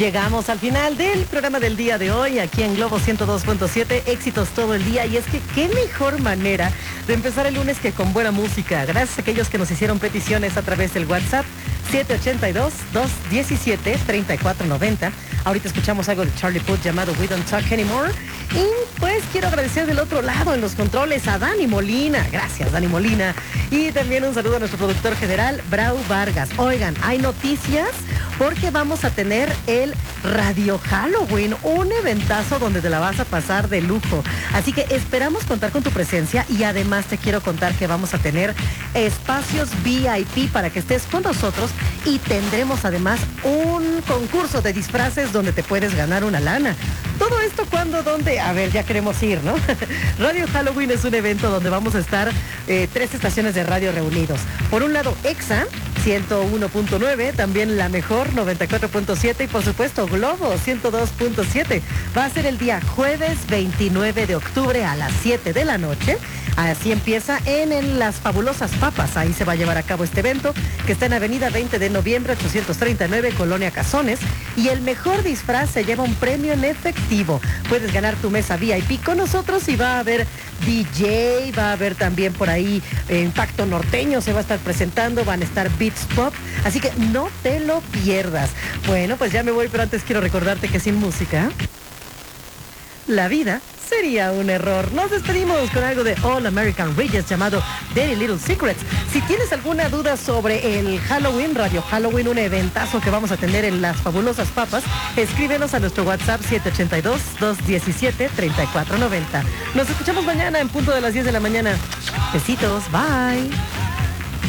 Llegamos al final del programa del día de hoy, aquí en Globo 102.7, éxitos todo el día. Y es que qué mejor manera de empezar el lunes que con buena música. Gracias a aquellos que nos hicieron peticiones a través del WhatsApp 782-217-3490. Ahorita escuchamos algo de Charlie Puth llamado We Don't Talk Anymore. Y pues quiero agradecer del otro lado en los controles a Dani Molina. Gracias, Dani Molina. Y también un saludo a nuestro productor general, Brau Vargas. Oigan, hay noticias porque vamos a tener el Radio Halloween, un eventazo donde te la vas a pasar de lujo. Así que esperamos contar con tu presencia y además te quiero contar que vamos a tener espacios VIP para que estés con nosotros y tendremos además un concurso de disfraces donde te puedes ganar una lana. Todo esto, ¿cuándo? ¿Dónde? A ver, ya queremos ir, ¿no? Radio Halloween es un evento donde vamos a estar 3 estaciones de radio reunidos. Por un lado, EXA 101.9, también La Mejor 94.7 y por supuesto Globo 102.7. Va a ser el día jueves 29 de octubre a las 7 de la noche. Así empieza en Las Fabulosas Papas. Ahí se va a llevar a cabo este evento que está en Avenida 20 de Noviembre 839, Colonia Cazones. Y el mejor disfraz se lleva un premio en efectivo. Puedes ganar tu mesa VIP con nosotros y va a haber DJ, va a haber también por ahí Impacto Norteño, se va a estar presentando, van a estar Beats Pop. Así que no te lo pierdas. Bueno, pues ya me voy, pero antes quiero recordarte que sin música la vida sería un error. Nos despedimos con algo de All American Reyes llamado Dirty Little Secrets. Si tienes alguna duda sobre el Halloween, Radio Halloween, un eventazo que vamos a tener en Las Fabulosas Papas, escríbenos a nuestro WhatsApp 782-217-3490. Nos escuchamos mañana en punto de las 10 de la mañana. Besitos, bye.